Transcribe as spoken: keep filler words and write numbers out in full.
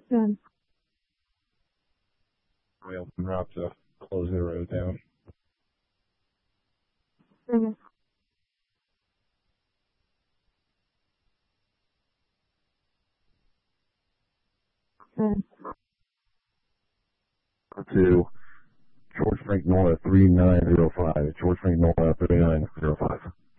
Done. We open route to close the road down. Okay. Done. To George Frank Nora three nine zero five. George Frank Nora three nine zero five.